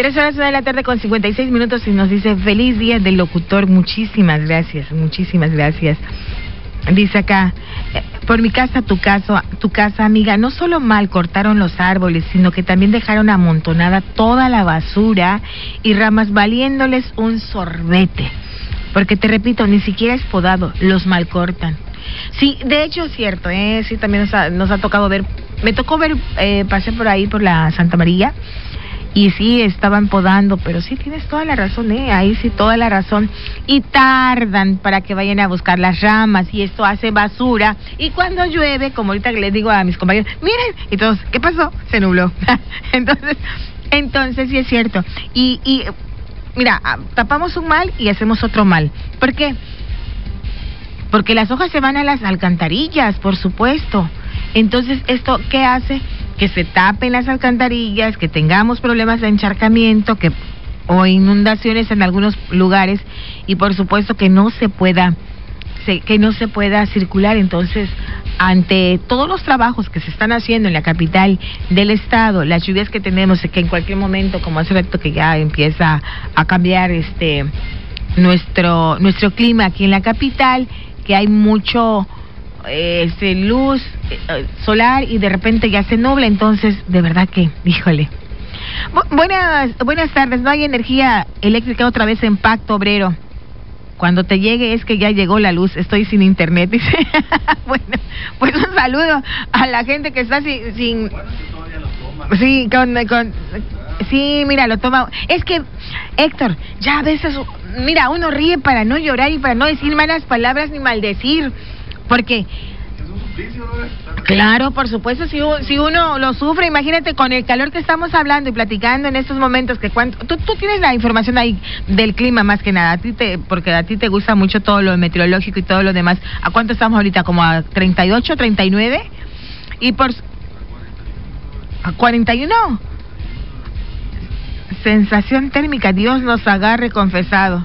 3:01 con 56 minutos y nos dice feliz día del locutor, muchísimas gracias. Dice acá, por mi casa, tu casa, amiga, no solo mal cortaron los árboles, sino que también dejaron amontonada toda la basura y ramas valiéndoles un sorbete. Porque te repito, ni siquiera es podado, los mal cortan. Sí, de hecho es cierto, sí, también nos ha tocado ver, me tocó ver, pasé por ahí por la Santa María, y sí, estaban podando, pero sí tienes toda la razón, ahí sí toda la razón. Y tardan para que vayan a buscar las ramas y esto hace basura. Y cuando llueve, como ahorita les digo a mis compañeros, miren, y todos, ¿qué pasó? Se nubló. Entonces sí es cierto. Y mira, tapamos un mal y hacemos otro mal. ¿Por qué? Porque las hojas se van a las alcantarillas, por supuesto. Entonces, ¿esto qué hace? Que se tapen las alcantarillas, que tengamos problemas de encharcamiento o inundaciones en algunos lugares y por supuesto que no se pueda circular. Entonces, ante todos los trabajos que se están haciendo en la capital del estado, las lluvias que tenemos, que en cualquier momento, como hace rato que ya empieza a cambiar nuestro clima aquí en la capital, que hay mucho luz solar y de repente ya se nubla, entonces de verdad que, híjole. Buenas tardes, no hay energía eléctrica otra vez en Pacto Obrero. Cuando te llegue es que ya llegó la luz, estoy sin internet, dice. Bueno, pues un saludo a la gente que está sin... Sí, sí, mira, lo toma. Es que, Héctor, ya a veces, mira, uno ríe para no llorar y para no decir malas palabras ni maldecir. Porque, claro, por supuesto, si uno lo sufre, imagínate con el calor que estamos hablando y platicando en estos momentos, que tú tienes la información ahí del clima más que nada, porque a ti te gusta mucho todo lo meteorológico y todo lo demás. ¿A cuánto estamos ahorita? ¿Como a 38, 39? Y a 41. Sensación térmica, Dios nos agarre confesado.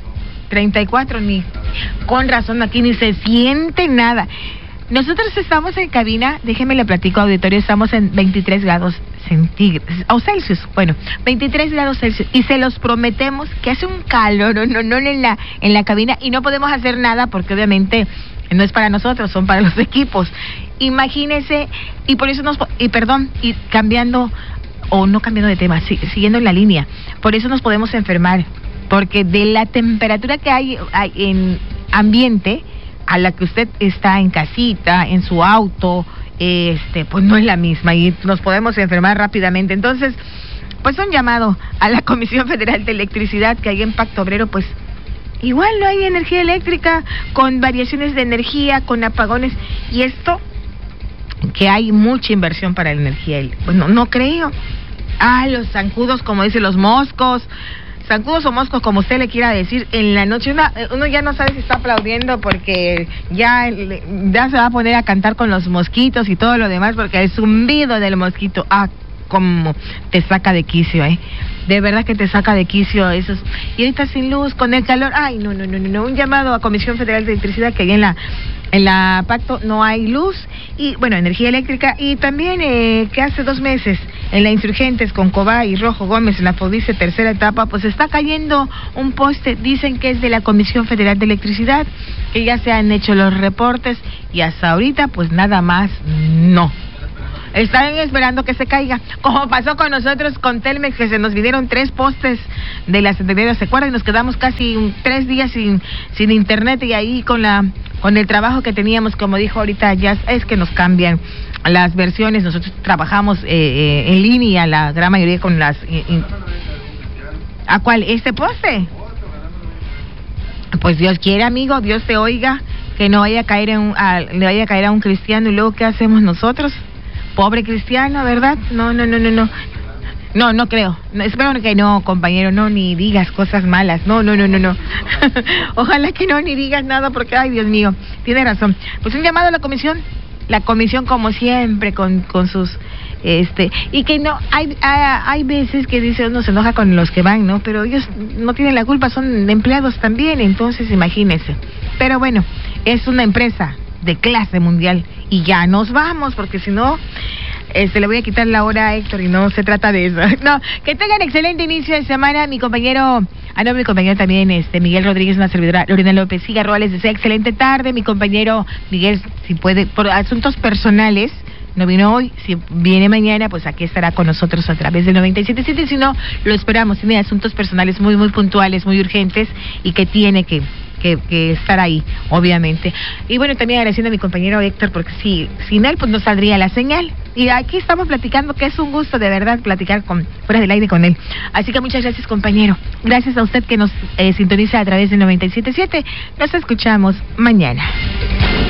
34, con razón, aquí ni se siente nada. Nosotros estamos en cabina, déjenme le platico, auditorio, estamos en 23 grados centígrados, o Celsius, bueno, 23 grados Celsius, y se los prometemos que hace un calor, no en la cabina, y no podemos hacer nada porque obviamente no es para nosotros, son para los equipos. Imagínense, y por eso y cambiando, o no cambiando de tema, siguiendo en la línea, por eso nos podemos enfermar. Porque de la temperatura que hay en ambiente a la que usted está en casita, en su auto, pues no es la misma y nos podemos enfermar rápidamente. Entonces, pues un llamado a la Comisión Federal de Electricidad, que hay en Pacto Obrero, pues igual no hay energía eléctrica, con variaciones de energía, con apagones, y esto que hay mucha inversión para la energía. Bueno, no creo. Los zancudos, como dicen los moscos, zancudos o moscos, como usted le quiera decir, en la noche uno ya no sabe si está aplaudiendo porque ya se va a poner a cantar con los mosquitos y todo lo demás, porque el zumbido del mosquito, como te saca de quicio, de verdad que te saca de quicio esos. Y ahorita sin luz, con el calor, no, un llamado a Comisión Federal de Electricidad, que ahí en la Pacto no hay luz y, bueno, energía eléctrica. Y también que hace 2 meses en la Insurgentes con Cobá y Rojo Gómez, en la Fodice tercera etapa, pues está cayendo un poste, dicen que es de la Comisión Federal de Electricidad, que ya se han hecho los reportes y hasta ahorita pues nada más no. Están esperando que se caiga, como pasó con nosotros con Telmex, que se nos vinieron 3 postes de la Centenario, ¿se acuerdan? Y nos quedamos casi 3 días sin internet, y ahí con el trabajo que teníamos, como dijo ahorita, ya es que nos cambian las versiones. Nosotros trabajamos en línea, la gran mayoría con las... ¿A cuál? ¿Este poste? Pues Dios quiere, amigo, Dios te oiga, que no vaya a caer le vaya a caer a un cristiano, y luego ¿qué hacemos nosotros? Pobre cristiano, ¿verdad? No creo. Espero que no, compañero, no, ni digas cosas malas. No. Ojalá que no, ni digas nada, porque, ay, Dios mío, tiene razón. Pues un llamado a la comisión como siempre, con sus, y que no, hay veces que dice uno se enoja con los que van, ¿no? Pero ellos no tienen la culpa, son empleados también, entonces imagínense. Pero bueno, es una empresa de clase mundial y ya nos vamos, porque si no, Le voy a quitar la hora a Héctor y no se trata de eso. No, que tengan excelente inicio de semana. Mi compañero también, Miguel Rodríguez, una servidora, Lorena López Cigarroa, les desea excelente tarde. Mi compañero Miguel, si puede, por asuntos personales, no vino hoy. Si viene mañana, pues aquí estará con nosotros a través del 97.7. Si no, lo esperamos. Tiene asuntos personales muy, muy puntuales, muy urgentes y que tiene que estar ahí, obviamente. Y bueno, también agradeciendo a mi compañero Héctor, porque sin él pues no saldría la señal. Y aquí estamos platicando, que es un gusto de verdad platicar fuera del aire con él. Así que muchas gracias, compañero. Gracias a usted que nos sintoniza a través del 97.7. Nos escuchamos mañana.